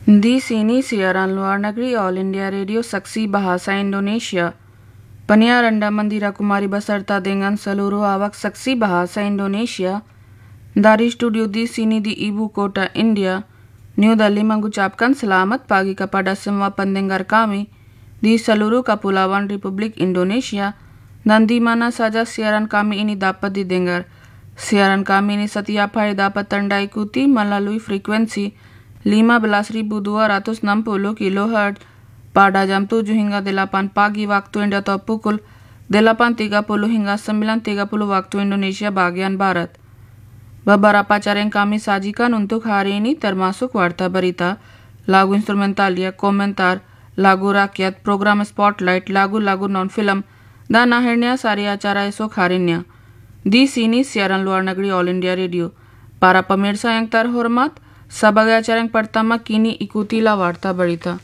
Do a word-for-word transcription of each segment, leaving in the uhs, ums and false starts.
Di sini siaran luar negeri All India Radio Saksi Bahasa Indonesia. Penyiar Anda Mandira Kumari beserta dengan seluruh awak Saksi Bahasa Indonesia dari studio di sini di Ibu Kota India, New Delhi mengucapkan selamat pagi kepada semua pendengar kami di seluruh Kepulauan Republik Indonesia dan di mana saja siaran kami ini dapat didengar. Siaran kami ini setiap hari dapat Anda ikuti melalui frekuensi lima belas ribu dua ratus enam puluh kilohertz pada jam tujuh hingga delapan pagi waktu India atau pukul delapan tiga puluh hingga sembilan tiga puluh waktu Indonesia bagian Barat. Beberapa acara yang kami sajikan untuk hari ini termasuk warta berita, lagu instrumental ya, komentar, lagu rakyat, program spotlight, lagu-lagu non-film, dan akhirnya sari acara esok harinya. Di sini siaran luar negeri All India Radio. Para pemirsa yang terhormat, sebagai acara yang pertama kini ikutilah warta berita.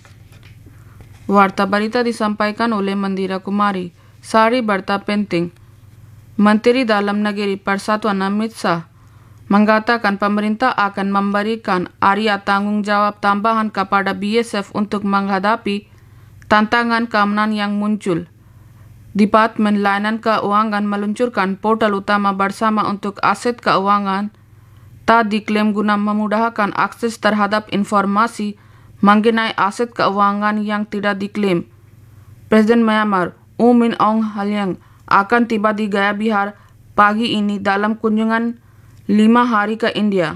Warta berita disampaikan oleh Mandira Kumari. Sari berita penting. Menteri Dalam Negeri Persatuan Amit Shah mengatakan pemerintah akan memberikan area tanggung jawab tambahan kepada B S F untuk menghadapi tantangan keamanan yang muncul. Departemen Layanan Keuangan meluncurkan portal utama bersama untuk aset keuangan tak diklaim guna memudahkan akses terhadap informasi mengenai aset keuangan yang tidak diklaim. Presiden Myanmar U Min Aung Hlaing akan tiba di Gaya Bihar pagi ini dalam kunjungan lima hari ke India.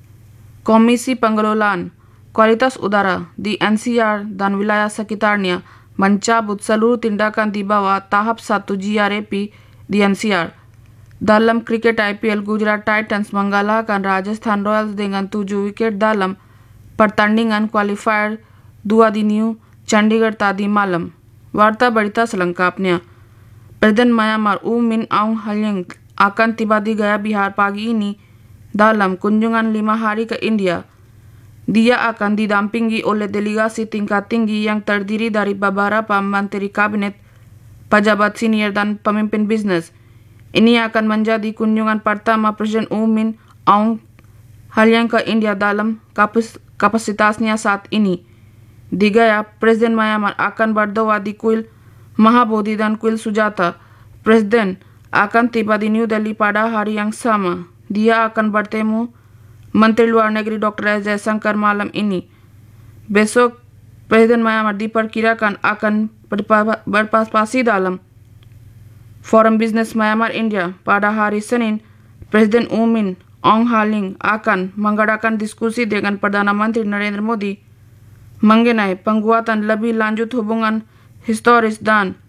Komisi Pengelolaan Kualitas Udara di N C R dan wilayah sekitarnya mencabut seluruh tindakan di bawah tahap satu G R A P di N C R. Dalam kriket I P L, Gujarat Titans mengalahkan Rajasthan Royals dengan tujuh wiket dalam pertandingan qualifier dua di New Chandigarh tadi malam. Warta berita selengkapnya. Presiden Myanmar U Min Aung Hlaing akan tiba di Gaya Bihar pagi ini dalam kunjungan lima hari ke India. Dia akan didampingi oleh delegasi tingkat tinggi yang terdiri dari beberapa menteri kabinet, pejabat senior dan pemimpin bisnis. Ini akan menjadi kunjungan pertama Presiden U Min Aung Hlaing ke India dalam kapus, kapasitasnya saat ini. Di Gaya, Presiden Myanmar akan berdoa di kuil Mahabodhi dan kuil Sujata. Presiden akan tiba di New Delhi pada hari yang sama. Dia akan bertemu Menteri Luar Negeri Doktor S Jaishankar malam ini. Besok, Presiden Myanmar diperkirakan akan berpartisipasi dalam Forum Bisnis Myanmar India. Pada hari Senin, Presiden U Min Aung Hlaing akan mengadakan diskusi dengan Perdana Menteri Narendra Modi mengenai penguatan lebih lanjut hubungan historis dan